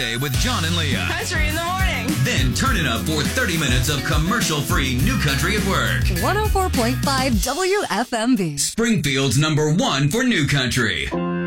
With John and Leah. Country in the morning. Then turn it up for 30 minutes of commercial-free New Country at Work. 104.5 WFMB. Springfield's #1 for New Country.